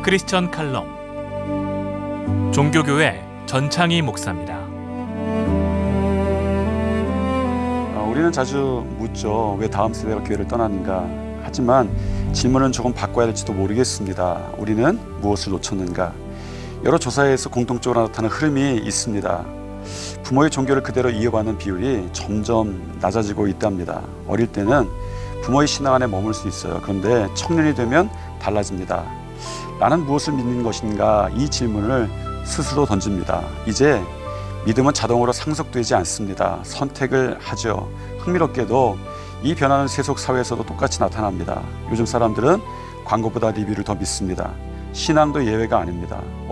크리스천 칼럼 종교교회 전창희 목사입니다. 우리는 자주 묻죠. 왜 다음 세대가 교회를 떠나는가? 하지만 질문은 조금 바꿔야 될지도 모르겠습니다. 우리는 무엇을 놓쳤는가? 여러 조사에서 공통적으로 나타나는 흐름이 있습니다. 부모의 종교를 그대로 이어받는 비율이 점점 낮아지고 있답니다. 어릴 때는 부모의 신앙 안에 머물 수 있어요. 그런데 청년이 되면 달라집니다. 나는 무엇을 믿는 것인가? 이 질문을 스스로 던집니다. 이제 믿음은 자동으로 상속되지 않습니다. 선택을 하죠. 흥미롭게도 이 변화는 세속 사회에서도 똑같이 나타납니다. 요즘 사람들은 광고보다 리뷰를 더 믿습니다. 신앙도 예외가 아닙니다.